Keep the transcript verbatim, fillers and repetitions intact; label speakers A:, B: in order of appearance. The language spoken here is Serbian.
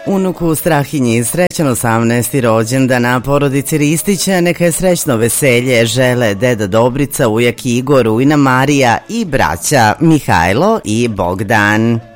A: Unuku Strahinji srećan osamnaesti rođendan na porodici Ristića, neka je srećno veselje žele deda Dobrica, ujak Igor, ujna Marija i braća Mihajlo i Bogdan.